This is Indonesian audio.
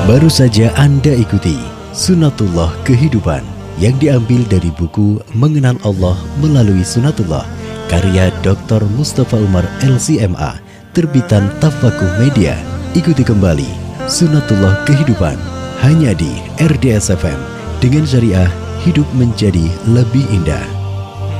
Baru saja Anda ikuti Sunatullah Kehidupan yang diambil dari buku Mengenal Allah Melalui Sunatullah karya Dr. Mustafa Umar LCMA, terbitan Tafakuh Media. Ikuti kembali Sunatullah Kehidupan hanya di RDS FM, dengan syariah hidup menjadi lebih indah.